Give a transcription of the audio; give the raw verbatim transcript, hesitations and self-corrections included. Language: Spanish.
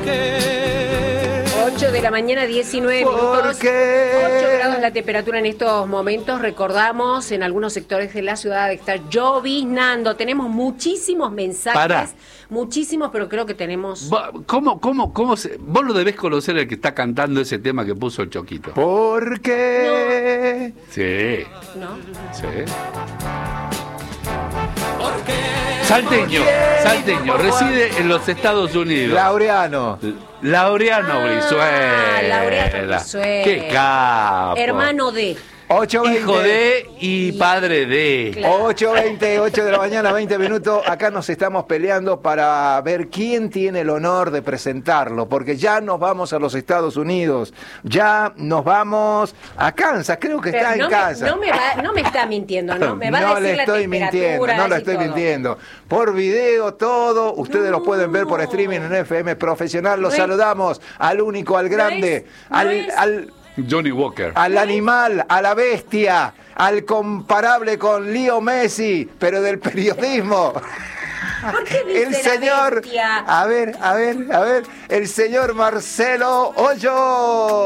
ocho de la mañana, diecinueve minutos. ocho grados la temperatura en estos momentos. Recordamos, en algunos sectores de la ciudad está lloviznando. Tenemos muchísimos mensajes. Pará. Muchísimos, pero creo que tenemos... ¿Cómo, cómo, cómo se... Vos lo debés conocer, el que está cantando ese tema que puso el Choquito. ¿Por qué? No. Sí. ¿No? Sí. Salteño, salteño, reside en los Estados Unidos. Laureano. Laureano Ah, Brizuela. Laureano Brizuela. Qué capo. Hermano de... ocho veinte. Hijo de y padre de. Claro. ocho veinte, ocho de la mañana, veinte minutos. Acá nos estamos peleando para ver quién tiene el honor de presentarlo, porque ya nos vamos a los Estados Unidos, ya nos vamos a Kansas, creo que Pero está no en me, Kansas. no, me va, no me está mintiendo, ¿no? Me va no a decir le la estoy temperatura mintiendo, no le y estoy todo. mintiendo. Por video, todo, ustedes No. lo pueden ver por streaming en F M Profesional. Los No es- saludamos al único, al grande, es- no al, es- al, Johnny Walker. al animal, a la bestia, al comparable con Leo Messi, pero del periodismo. ¿Por qué dice El la señor, bestia? a ver, a ver, a ver, el señor Marcelo Hoyo.